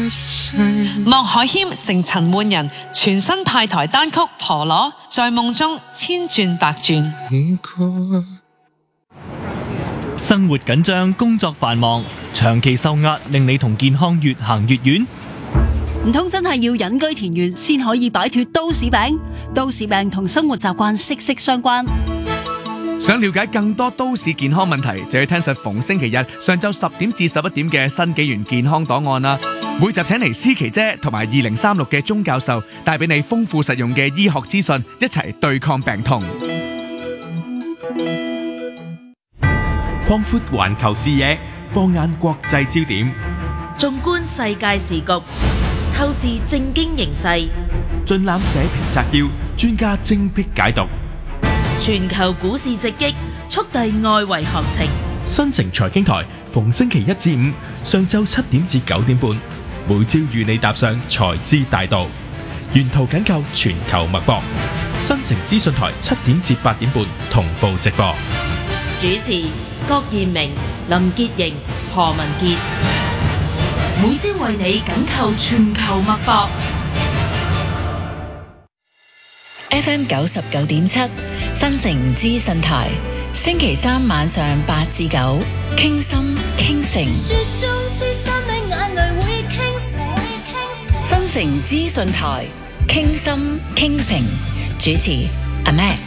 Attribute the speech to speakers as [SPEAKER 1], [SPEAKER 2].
[SPEAKER 1] 莫海謙成陳奐仁全新派台單曲《陀螺》，在夢中千轉百轉。
[SPEAKER 2] 生活緊張，工作繁忙，長期受壓令你同健康越行越遠。
[SPEAKER 3] 唔通真係要隱居田園先可以擺脫都市病？都市病同生活習慣息息相關。
[SPEAKER 4] 想了解更多都市健康問題，就要聽實逢星期日上晝10點至11點嘅新紀元健康檔案啦。每集請嚟思琪姐同埋2036嘅鐘教授，帶俾你豐富實用嘅醫學資訊，一齊對抗病痛。
[SPEAKER 5] 擴闊環球視野，放眼國際焦點，
[SPEAKER 6] 縱觀世界時局，透視政經形勢，
[SPEAKER 5] 盡覽社評摘要，專家精闢解讀。
[SPEAKER 6] 全球股市直擊，速遞外圍行情。
[SPEAKER 5] 新城財經台逢星期一至五上晝7點至9點半，每朝與你踏上財資大道，沿途緊扣全球脈搏。新城資訊台7點至8點半同步直播。
[SPEAKER 6] 主持郭彥明、林潔瑩、何文傑，每朝為你緊扣全球脈搏。
[SPEAKER 7] FM 99.7新城資訊台，星期三晚上8至9，傾心傾城。新城資訊台，傾心傾城，主持阿 Mac。